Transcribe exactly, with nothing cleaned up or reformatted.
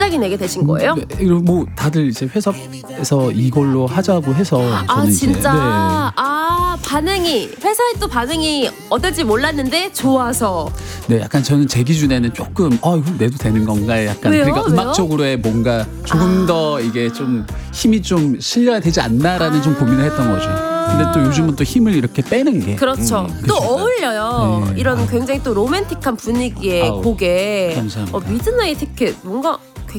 갑자기 내게 되신 거예요? 네, 이거 뭐 다들 이제 회사에서 이걸로 하자고 해서 아 저는 진짜? 이제, 네. 아 반응이 회사의 또 반응이 어떨지 몰랐는데 좋아서. 네, 약간 저는 제 기준에는 조금 어 이거 내도 되는 건가 약간 왜요? 그러니까 왜요? 음악적으로의 뭔가 조금 아. 더 이게 좀 힘이 좀 실려야 되지 않나라는 아. 좀 고민을 했던 거죠. 근데 또 요즘은 또 힘을 이렇게 빼는 게 그렇죠. 음, 또 그렇죠. 어울려요. 네. 이런 아우. 굉장히 또 로맨틱한 분위기의 아우, 곡에 감사합니다. 어, 미드나잇 티켓 뭔가